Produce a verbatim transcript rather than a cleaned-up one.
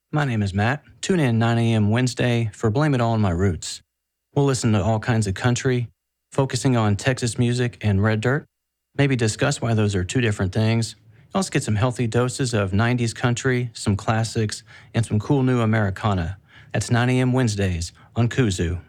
My name is Matt. Tune in nine a.m. Wednesday for Blame It All on My Roots. We'll listen to all kinds of country, focusing on Texas music and red dirt, maybe discuss why those are two different things. Also get some healthy doses of nineties country, some classics, and some cool new Americana. That's nine a.m. Wednesdays on Kuzu.